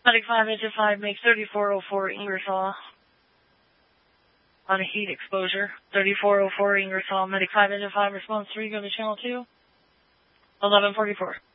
Medic 5, Engine 5, make 3404 Ingersoll on a heat exposure. 3404 Ingersoll, Medic 5, Engine 5, response 3, go to channel 2. 1144.